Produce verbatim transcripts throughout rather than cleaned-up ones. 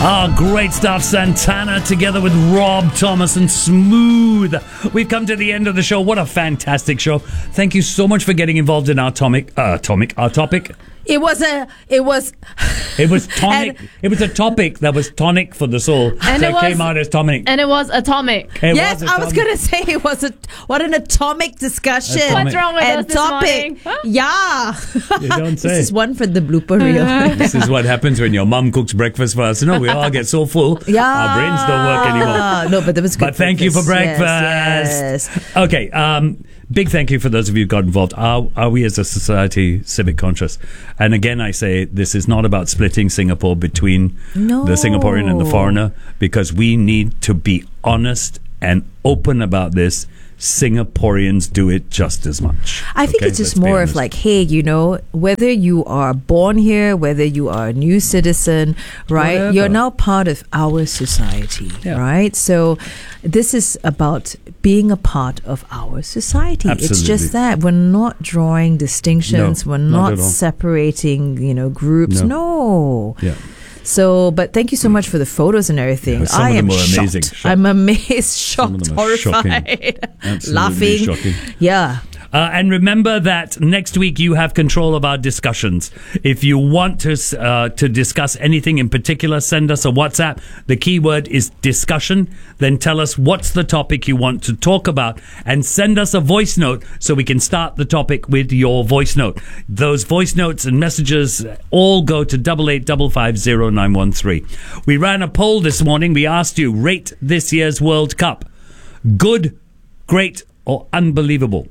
Ah, great stuff. Santana together with Rob Thomas and Smooth. We've come to the end of the show. What a fantastic show. Thank you so much for getting involved in our topic. Uh, topic, our topic. It was a, it was, it was tonic. And, it was a topic that was tonic for the soul. And so it, it was, came out as tonic. And it was atomic. It yes, was atomic. I was going to say it was a, what an atomic discussion. Atomic. What's wrong with and us this topic. morning? Huh? Yeah. You don't say. This is one for the blooper reel. This is what happens when your mum cooks breakfast for us. No, we all get so full. Yeah. Our brains don't work anymore. No, but that was good. But thank breakfast. you for breakfast. Yes, yes. Okay. Um, big thank you for those of you who got involved. Are, are we as a society civic conscious? And again, I say this is not about splitting Singapore between no. the Singaporean and the foreigner, because we need to be honest and open about this. Singaporeans do it just as much. I think okay? it's just Let's more of like, hey, you know, whether you are born here, whether you are a new citizen, right? Whatever. You're now part of our society, yeah. right? So this is about being a part of our society. Absolutely. It's just that we're not drawing distinctions. No, we're not not, at all. separating, you know, groups. No. No. Yeah. So, but thank you so much for the photos and everything. Yeah, some I of them am were shocked. amazing. Shocked. I'm amazed, Some of shocked, them are horrified, Absolutely laughing. shocking. Yeah. Uh, and remember that next week you have control of our discussions. If you want to uh, to discuss anything in particular, send us a WhatsApp. The keyword is discussion. Then tell us what's the topic you want to talk about, and send us a voice note so we can start the topic with your voice note. Those voice notes and messages all go to double eight double five zero nine one three. We ran a poll this morning. We asked you, rate this year's World Cup. Good, great, or unbelievable?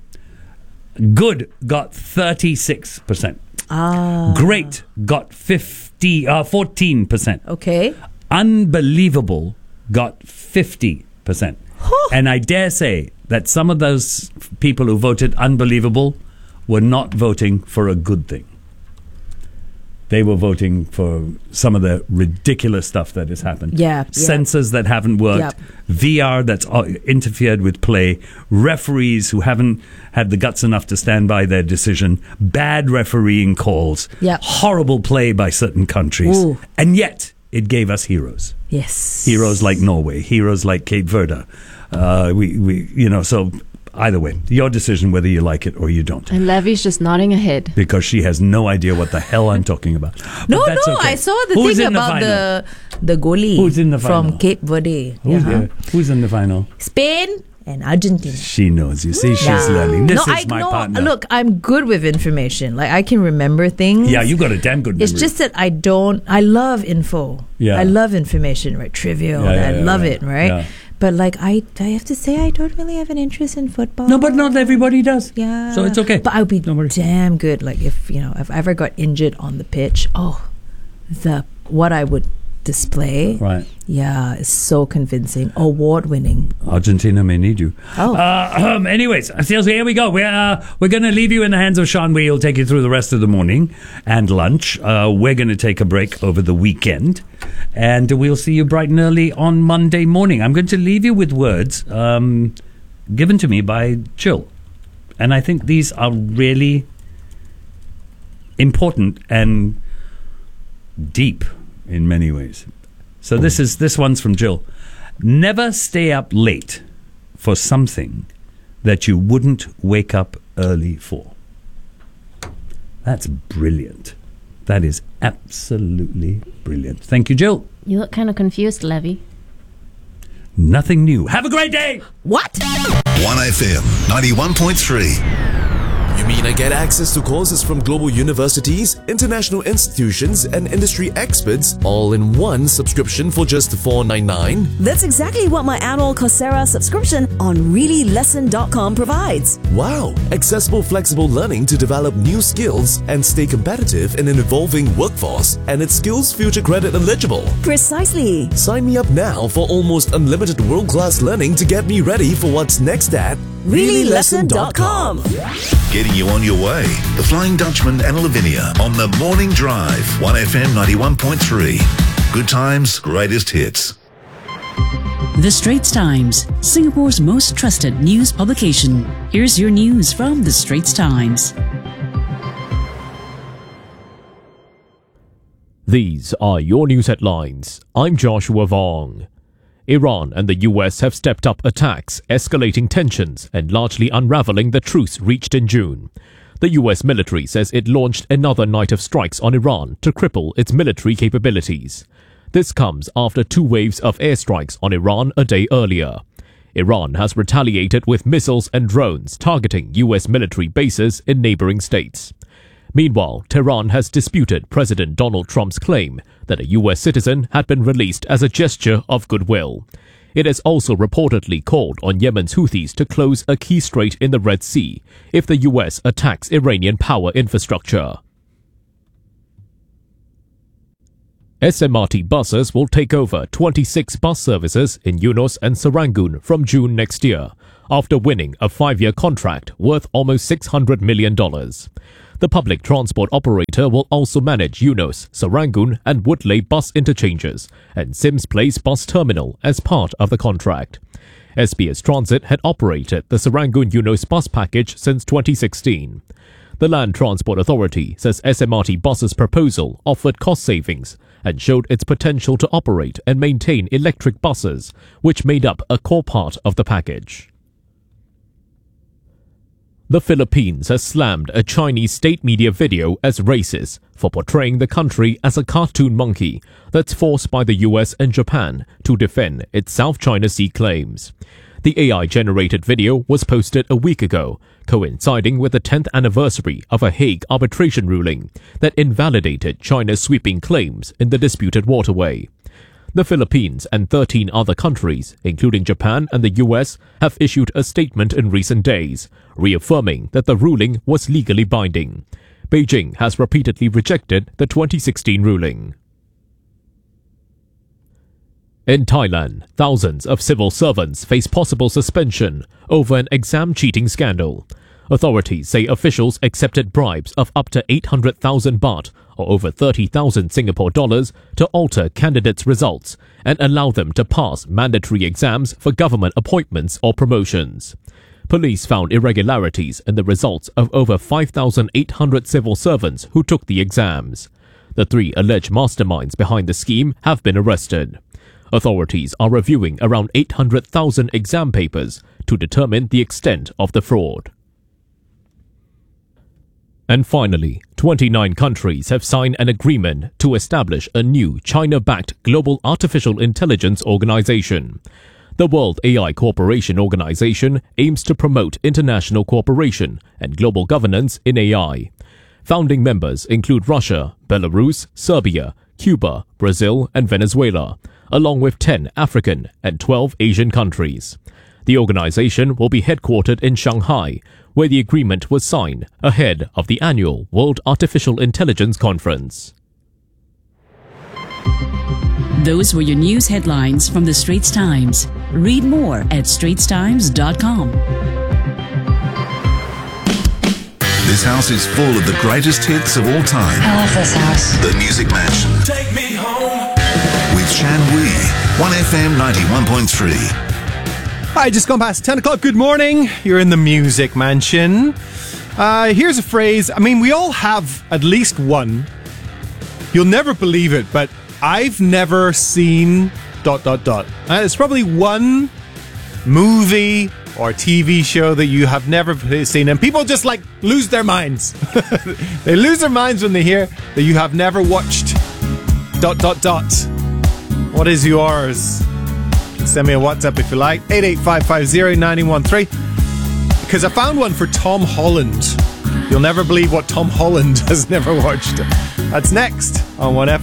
Good got thirty-six percent. Ah. Great got fifty, uh, fourteen percent. Okay. Unbelievable got fifty percent. And I dare say that some of those people who voted unbelievable were not voting for a good thing. They were voting for some of the ridiculous stuff that has happened. Yeah. Sensors that haven't worked. Yep. V R that's interfered with play. Referees who haven't had the guts enough to stand by their decision. Bad refereeing calls. Yep. Horrible play by certain countries. Ooh. And yet, it gave us heroes. Yes. Heroes like Norway. Heroes like Cape Verde. Uh, we, we, you know, so... Either way, your decision whether you like it or you don't. And Levy's just nodding ahead. Because she has no idea what the hell I'm talking about. But No, that's no, okay. I saw the Who's thing in about the, the the goalie Who's in the from final? Cape Verde. Who's, Uh-huh. yeah, who's in the final? Spain and Argentina. She knows. You see, she's Yeah. learning. This no, is I my know. partner. Look, I'm good with information. Like I can remember things. Yeah, you got a damn good memory. It's just that I don't. I love info. Yeah. I love information, right? Trivial. Yeah, yeah, I yeah, love yeah. it, right? Yeah. But like I, I have to say, I don't really have an interest in football. No, but not everybody does. Yeah. So it's okay. But I'll be Don't worry. damn good. Like if you know, if I ever got injured on the pitch, oh, the what I would display. Right. Yeah, it's so convincing. Award winning. Argentina may need you. Oh. Uh, um, anyways, so here we go. We're, uh, we're going to leave you in the hands of Sean Wee. He'll take you through the rest of the morning and lunch. Uh, we're going to take a break over the weekend. And we'll see you bright and early on Monday morning. I'm going to leave you with words um, given to me by Jill. And I think these are really important and deep in many ways. So this is this one's from Jill. Never stay up late for something that you wouldn't wake up early for. That's brilliant. That is absolutely brilliant. Thank you, Jill. You look kind of confused, Levy. Nothing new. Have a great day. What? one F M ninety-one point three. You mean I get access to courses from global universities, international institutions, and industry experts all in one subscription for just four ninety-nine? That's exactly what my annual Coursera subscription on really lesson dot com provides. Wow! Accessible, flexible learning to develop new skills and stay competitive in an evolving workforce, and its skills future credit eligible. Precisely. Sign me up now for almost unlimited world-class learning to get me ready for what's next at really lesson dot com. Getting you on your way. The Flying Dutchman and Lavinia on the Morning Drive. one F M ninety-one point three. Good times, greatest hits. The Straits Times, Singapore's most trusted news publication. Here's your news from The Straits Times. These are your news headlines. I'm Joshua Vong. Iran and the U S have stepped up attacks, escalating tensions and largely unraveling the truce reached in June. The U S military says it launched another night of strikes on Iran to cripple its military capabilities. This comes after two waves of airstrikes on Iran a day earlier. Iran has retaliated with missiles and drones targeting U S military bases in neighboring states. Meanwhile, Tehran has disputed President Donald Trump's claim that a U S citizen had been released as a gesture of goodwill. It has also reportedly called on Yemen's Houthis to close a key strait in the Red Sea if the U S attacks Iranian power infrastructure. S M R T buses will take over twenty-six bus services in Eunos and Serangoon from June next year, after winning a five-year contract worth almost six hundred million dollars. The public transport operator will also manage Eunos, Serangoon and Woodley bus interchanges and Sims Place bus terminal as part of the contract. S B S Transit had operated the Serangoon-Eunos bus package since twenty sixteen. The Land Transport Authority says S M R T buses' proposal offered cost savings and showed its potential to operate and maintain electric buses, which made up a core part of the package. The Philippines has slammed a Chinese state media video as racist for portraying the country as a cartoon monkey that's forced by the U S and Japan to defend its South China Sea claims. The A I-generated video was posted a week ago, coinciding with the tenth anniversary of a Hague arbitration ruling that invalidated China's sweeping claims in the disputed waterway. The Philippines and thirteen other countries, including Japan and the U S, have issued a statement in recent days, reaffirming that the ruling was legally binding. Beijing has repeatedly rejected the twenty sixteen ruling. In Thailand, thousands of civil servants face possible suspension over an exam cheating scandal. Authorities say officials accepted bribes of up to eight hundred thousand baht, or over thirty thousand Singapore dollars, to alter candidates' results and allow them to pass mandatory exams for government appointments or promotions. Police found irregularities in the results of over five thousand eight hundred civil servants who took the exams. The three alleged masterminds behind the scheme have been arrested. Authorities are reviewing around eight hundred thousand exam papers to determine the extent of the fraud. And finally, twenty-nine countries have signed an agreement to establish a new China-backed global artificial intelligence organization. The World A I Cooperation Organization aims to promote international cooperation and global governance in A I. Founding members include Russia, Belarus, Serbia, Cuba, Brazil, and Venezuela, along with ten African and twelve Asian countries. The organization will be headquartered in Shanghai, where the agreement was signed ahead of the annual World Artificial Intelligence Conference. Those were your news headlines from the Straits Times. Read more at straits times dot com. This house is full of the greatest hits of all time. I love this house. The Music Mansion. Take me home. With Shan Wee, one F M ninety-one point three. Hi, just gone past ten o'clock. Good morning. You're in the Music Mansion. Uh, here's a phrase. I mean, we all have at least one. You'll never believe it, but I've never seen dot, dot, dot. Uh, it's probably one movie or T V show that you have never seen, and people just like lose their minds. They lose their minds when they hear that you have never watched dot, dot, dot. What is yours? Send me a WhatsApp if you like. eight eight five five zero nine one three. Because I found one for Tom Holland. You'll never believe what Tom Holland has never watched. That's next on one F M.